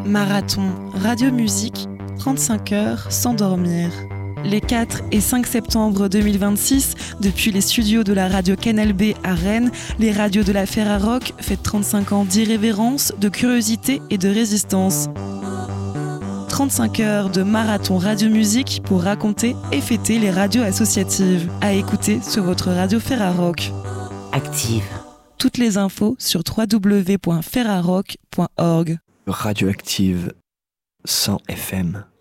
Marathon Radio Musique, 35 heures sans dormir. Les 4 et 5 septembre 2026, depuis les studios de la radio Canal B à Rennes, les radios de la Ferrarock fêtent 35 ans d'irrévérence, de curiosité et de résistance. 35 heures de marathon radio-musique pour raconter et fêter les radios associatives. À écouter sur votre radio Ferrarock. Active. Toutes les infos sur www.ferrarock.org. Radioactive 100 FM.